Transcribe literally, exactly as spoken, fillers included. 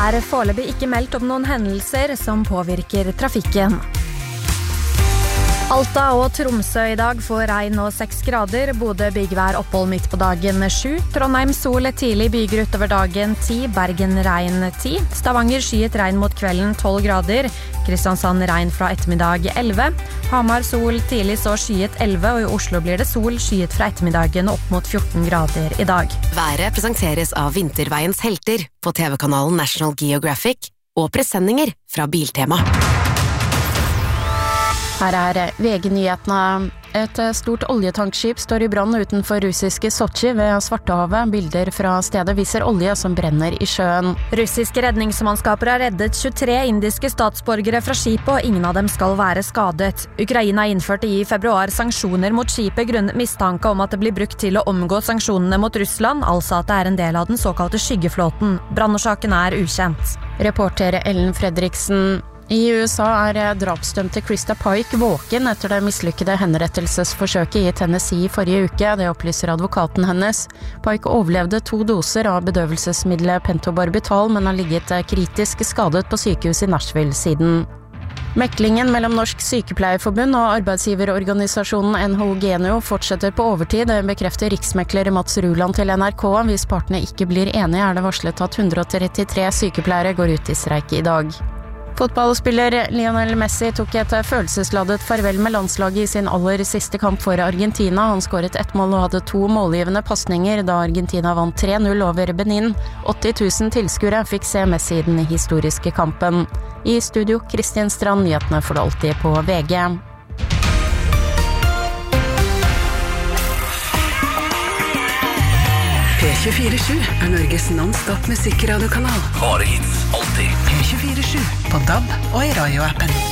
er foreløpig ikke meldt om noen hendelser som påvirker trafikken. Alta og Tromsø I dag får regn og seks grader, Bodø byggvær opphold midt på dagen sju, Trondheim sol tidlig byger utover dagen ti, Bergen regn ti, Stavanger skyet regn mot kvelden tolv grader, Kristiansand regn fra ettermiddag elleve, Hamar sol tidlig så skyet elleve, og I Oslo blir det sol skyet fra ettermiddagen opp mot fjorten grader I dag. Været presenteres av Vinterveiens helter på T V-kanalen National Geographic og presenninger fra Biltema. Her er V G-nyhetene. Et stort oljetankskip står I brann utenfor russiske Sochi ved Svartehavet. Bilder fra stedet viser olje som brenner I sjøen. Russiske redningsmannskaper har reddet tjuetre indiske statsborgere fra skipet, og ingen av dem skal være skadet. Ukraina innførte I februar sanksjoner mot skipet grunnet mistanke om at det blir brukt til å omgå sanksjonene mot Russland, altså at det er en del av den såkalte skyggeflåten. Brannårsaken er ukjent. Reporter Ellen Fredriksen. I USA er drapsdømte Krista Pike våken etter det mislykkede henrettelsesforsøket I Tennessee forrige uke, det opplyser advokaten hennes. Pike overlevde to doser av bedøvelsesmiddelet pentobarbital, men har ligget kritisk skadet på sykehus I Nashville siden. Meklingen mellom Norsk Sykepleierforbund og arbeidsgiverorganisasjonen N H O Genio fortsetter på overtid, det bekrefter riksmekler Mats Ruland til N R K. Hvis partene ikke blir enige er det varslet at hundre og trettitre sykepleiere går ut I streik I dag. Fotballspiller Lionel Messi tok et følelsesladet farvel med landslaget I sin aller siste kamp for Argentina. Han skåret ett mål og hadde to målgivende passninger da Argentina vant tre null over Benin. åtti tusen tilskuere fikk se Messi I den historiske kampen. I studio, Kristian Strand, nyhetene får du alltid på V G. P tjuefire sju er Norges non-stop musikkradio-kanal. Bare hits, alltid. P tjuefire sju på D A B og I radioappen.